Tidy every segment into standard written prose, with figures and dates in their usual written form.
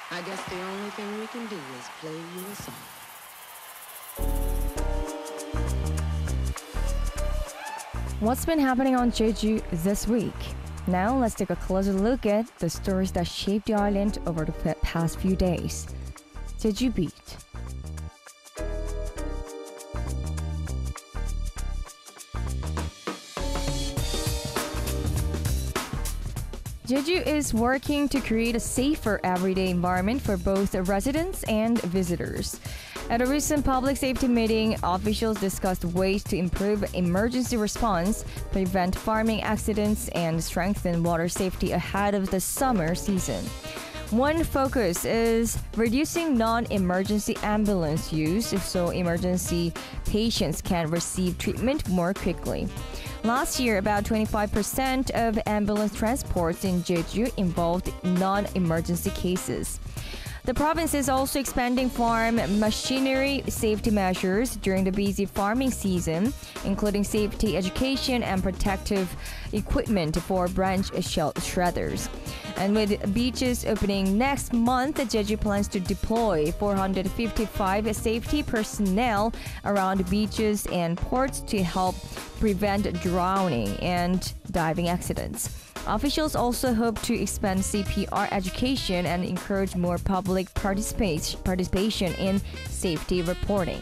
I guess the only thing we can do is play you a song. What's been happening on Jeju this week? Now let's take a closer look at the stories that shaped the island over the past few days. Jeju Beat. Jeju is working to create a safer everyday environment for both residents and visitors. At a recent public safety meeting, officials discussed ways to improve emergency response, prevent farming accidents, and strengthen water safety ahead of the summer season. One focus is reducing non-emergency ambulance use so emergency patients can receive treatment more quickly. Last year, about 25% of ambulance transports in Jeju involved non-emergency cases. The province is also expanding farm machinery safety measures during the busy farming season, including safety education and protective equipment for branch shredders. And with beaches opening next month, Jeju plans to deploy 455 safety personnel around beaches and ports to help prevent drowning and diving accidents. Officials also hope to expand CPR education and encourage more public participation in safety reporting.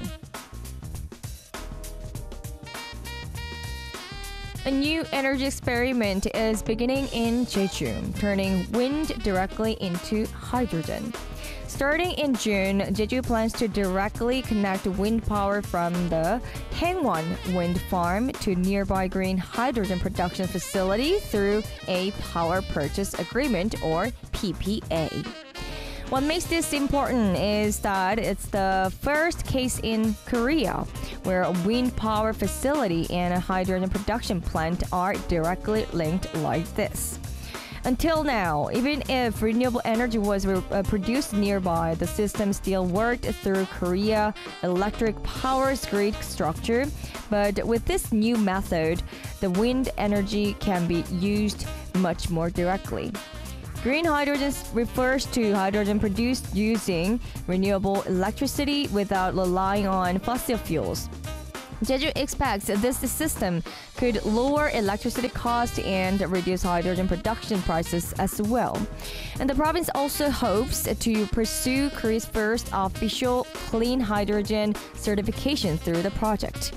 A new energy experiment is beginning in Jeju, turning wind directly into hydrogen. Starting in June, Jeju plans to directly connect wind power from the Haengwon wind farm to nearby green hydrogen production facility through a power purchase agreement or PPA. What makes this important is that it's the first case in Korea where a wind power facility and a hydrogen production plant are directly linked like this. Until now, even if renewable energy was produced nearby, the system still worked through Korea Electric Power's grid structure. But with this new method, the wind energy can be used much more directly. Green hydrogen refers to hydrogen produced using renewable electricity without relying on fossil fuels. Jeju expects this system could lower electricity costs and reduce hydrogen production prices as well. And the province also hopes to pursue Korea's first official clean hydrogen certification through the project.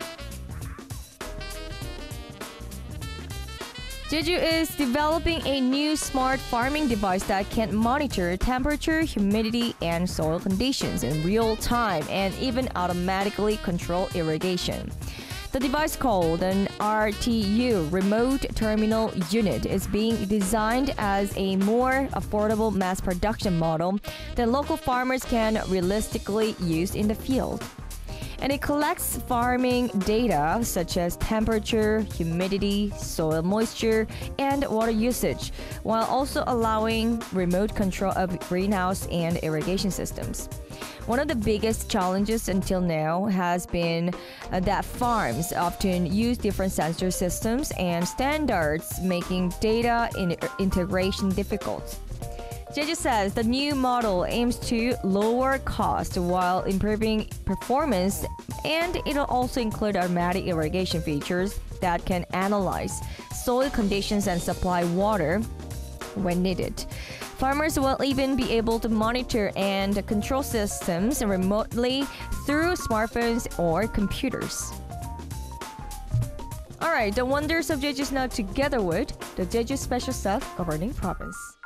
Jeju is developing a new smart farming device that can monitor temperature, humidity, and soil conditions in real time and even automatically control irrigation. The device, called an RTU Remote Terminal Unit, is being designed as a more affordable mass production model that local farmers can realistically use in the field. And it collects farming data such as temperature, humidity, soil moisture, and water usage, while also allowing remote control of greenhouse and irrigation systems. One of the biggest challenges until now has been that farms often use different sensor systems and standards, making data integration difficult. Jeju says the new model aims to lower cost while improving performance, and it'll also include automatic irrigation features that can analyze soil conditions and supply water when needed. Farmers will even be able to monitor and control systems remotely through smartphones or computers. Alright, the wonders of Jeju is now together with the Jeju Special Self-Governing Province.